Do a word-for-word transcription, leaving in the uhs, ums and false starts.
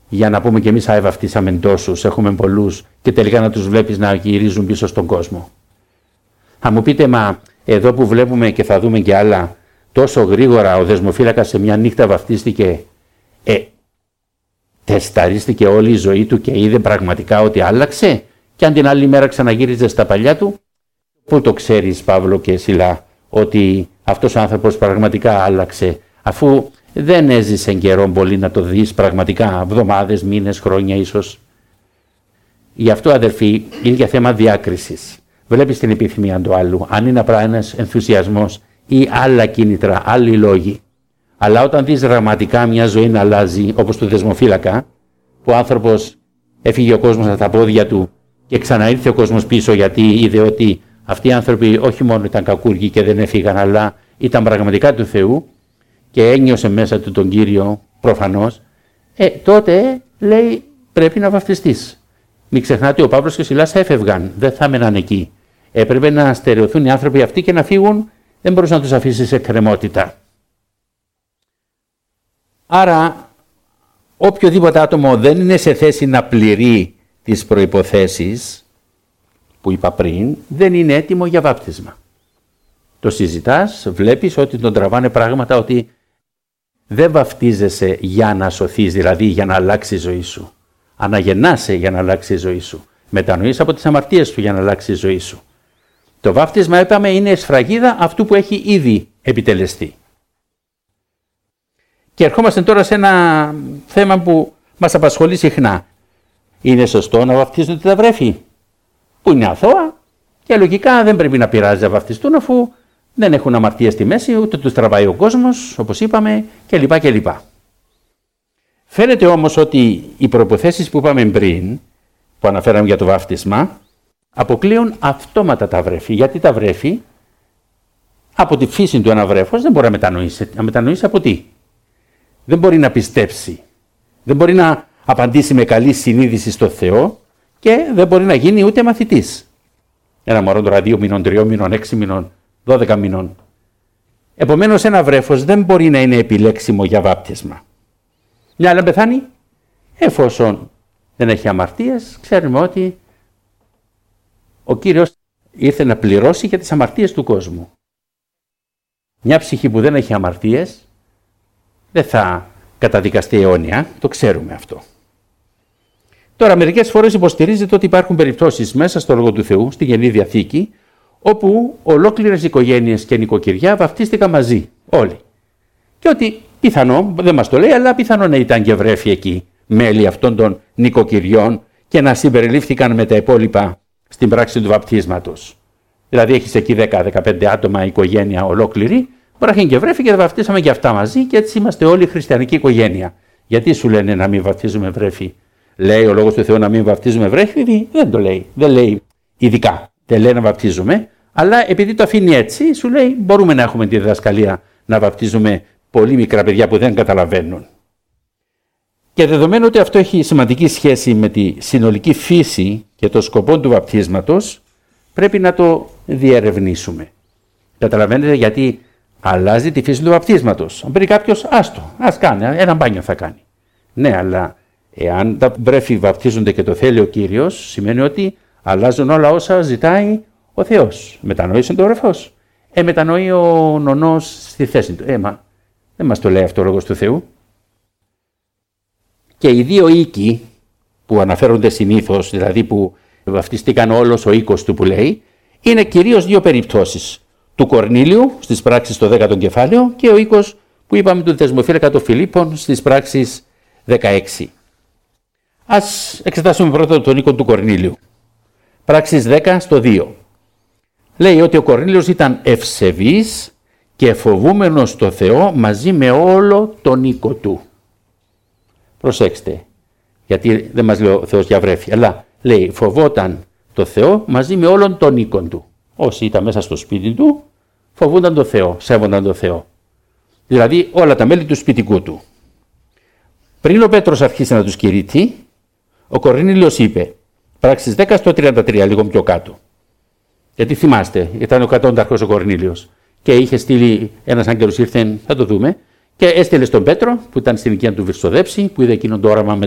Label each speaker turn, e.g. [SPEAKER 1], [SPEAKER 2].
[SPEAKER 1] για να πούμε κι εμείς «Άι, βαφτίσαμε τόσους, έχουμε πολλούς» και τελικά να τους βλέπεις να γυρίζουν πίσω στον κόσμο. Θα μου πείτε, μα εδώ που βλέπουμε και θα δούμε και άλλα, τόσο γρήγορα ο δεσμοφύλακας σε μια νύχτα βαφτίστηκε, ε, τεσταρίστηκε όλη η ζωή του και είδε πραγματικά ότι άλλαξε, και αν την άλλη μέρα ξαναγύριζε στα παλιά του? Πού το ξέρεις, Παύλο και Σιλά, ότι αυτός ο άνθρωπος πραγματικά άλλαξε, αφού δεν έζησε καιρό πολύ να το δεις πραγματικά, εβδομάδες, μήνες, χρόνια ίσως? Γι' αυτό, αδερφοί, είναι για θέμα διάκρισης. Βλέπεις την επιθυμία του άλλου, αν είναι απλά ένας ενθουσιασμός ή άλλα κίνητρα, άλλοι λόγοι. Αλλά όταν δεις δραματικά μια ζωή να αλλάζει, όπως του δεσμοφύλακα, που ο άνθρωπος έφυγε ο κόσμος από τα πόδια του και ξαναήρθε ο κόσμος πίσω, γιατί είδε ότι αυτοί οι άνθρωποι όχι μόνο ήταν κακούργοι και δεν έφυγαν, αλλά ήταν πραγματικά του Θεού και ένιωσε μέσα του τον Κύριο προφανώς, ε, τότε λέει πρέπει να βαφτιστείς. Μην ξεχνάτε, ο Παύλος και ο Σιλάς έφευγαν, δεν θα έμεναν εκεί. Έπρεπε να στερεωθούν οι άνθρωποι αυτοί και να φύγουν, δεν μπορούσε να τους αφήσει σε κρεμότητα. Άρα, οποιοδήποτε άτομο δεν είναι σε θέση να πληρεί τις προϋποθέσεις που είπα πριν, δεν είναι έτοιμο για βάπτισμα. Το συζητάς, βλέπεις ότι τον τραβάνε πράγματα, ότι δεν βαφτίζεσαι για να σωθείς, δηλαδή για να αλλάξει η ζωή σου. Αναγεννάσαι για να αλλάξει η ζωή σου. Μετανοείς από τις αμαρτίες σου για να αλλάξει η ζωή σου. Το βάφτισμα, είπαμε, είναι σφραγίδα αυτού που έχει ήδη επιτελεστεί. Και ερχόμαστε τώρα σε ένα θέμα που μας απασχολεί συχνά. Είναι σωστό να βαφτίζονται τα βρέφη που είναι αθώα και λογικά δεν πρέπει να πειράζει να βαφτιστούν, αφού δεν έχουν αμαρτίες στη μέση, ούτε τους τραβάει ο κόσμος, όπως είπαμε, κλπ. κλπ. Φαίνεται όμως ότι οι προϋποθέσεις που είπαμε πριν, που αναφέραμε για το βάφτισμα, αποκλείουν αυτόματα τα βρέφη. Γιατί τα βρέφη, από τη φύση του ένα βρέφος, δεν μπορεί να μετανοήσει. Να μετανοήσει από τι? Δεν μπορεί να πιστέψει. Δεν μπορεί να απαντήσει με καλή συνείδηση στο Θεό και δεν μπορεί να γίνει ούτε μαθητής. Ένα μωρό τώρα δύο μηνών, τριών μηνών, έξι μηνών, δώδεκα μηνών. Επομένως, ένα βρέφος δεν μπορεί να είναι επιλέξιμο για βάπτισμα. Μια άλλη πεθάνει, εφόσον δεν έχει αμαρτίες, ξέρουμε ότι ο Κύριος ήρθε να πληρώσει για τις αμαρτίες του κόσμου. Μια ψυχή που δεν έχει αμαρτίες δεν θα καταδικαστεί αιώνια, το ξέρουμε αυτό. Τώρα, μερικές φορές υποστηρίζεται ότι υπάρχουν περιπτώσεις μέσα στο Λόγο του Θεού, στη Καινή Διαθήκη, όπου ολόκληρες οικογένειες και νοικοκυριά βαφτίστηκαν μαζί, όλοι. Και ότι πιθανό, δεν μας το λέει, αλλά πιθανό να ήταν και βρέφη εκεί, μέλη αυτών των νοικοκυριών, και να συμπεριλήφθηκαν με τα υπόλοιπα στην πράξη του βαπτίσματος. Δηλαδή, έχεις εκεί δέκα με δεκαπέντε άτομα, οικογένεια ολόκληρη, μπορεί να έχει και βρέφη και τα βαφτίσαμε και αυτά μαζί, και έτσι είμαστε όλοι χριστιανική οικογένεια. Γιατί σου λένε να μην βαφτίζουμε βρέφη? Λέει ο Λόγος του Θεού να μην βαφτίζουμε βρέφη? Δεν το λέει. Δεν λέει ειδικά. Δεν λέει να βαπτίζουμε, αλλά επειδή το αφήνει έτσι, σου λέει μπορούμε να έχουμε τη διδασκαλία να βαπτίζουμε πολύ μικρά παιδιά που δεν καταλαβαίνουν. Και δεδομένου ότι αυτό έχει σημαντική σχέση με τη συνολική φύση και το σκοπό του βαπτίσματος, πρέπει να το διερευνήσουμε. Καταλαβαίνετε, γιατί αλλάζει τη φύση του βαπτίσματος. Αν πει κάποιος, άστο, ας κάνει, ένα μπάνιο θα κάνει. Ναι, αλλά εάν τα βρέφη βαπτίζονται και το θέλει ο Κύριος, σημαίνει ότι αλλάζουν όλα όσα ζητάει ο Θεός. Μετανοήσει το βρεφός. Ε, μετανοεί ο νονός στη θέση του. Ε, μα δεν μας το λέει αυτό ο Λόγος του Θεού. Και οι δύο οίκοι που αναφέρονται συνήθως, δηλαδή που βαφτιστήκαν όλος ο οίκος του που λέει, είναι κυρίως δύο περιπτώσεις. Του Κορνήλιου στις πράξεις στο δέκατο κεφάλαιο και ο οίκος που είπαμε του δεσμοφύλακα των Φιλίππων στις πράξεις δεκαέξι. Ας εξετάσουμε πρώτα τον οίκο του Κορνήλιου. Πράξεις δέκα στο δύο. Λέει ότι ο Κορνήλιος ήταν ευσεβής και φοβούμενος το Θεό μαζί με όλο τον οίκο του. Προσέξτε, γιατί δεν μας λέει ο Θεός για βρέφη, αλλά λέει φοβόταν το Θεό μαζί με όλον τον οίκο του. Όσοι ήταν μέσα στο σπίτι του, φοβούνταν το Θεό, σέβονταν το Θεό. Δηλαδή όλα τα μέλη του σπιτικού του. Πριν ο Πέτρος αρχίσει να τους κηρύττει, ο Κορνήλιος είπε, πράξεις δέκα στο τριάντα τρία, λίγο πιο κάτω. Γιατί θυμάστε, ήταν ο κατόνταρχος ο Κορνήλιος και είχε στείλει ένας άγγελος, ήρθε, θα το δούμε, και έστειλε στον Πέτρο που ήταν στην οικία του Βυρσοδέψη, που είδε εκείνον το όραμα με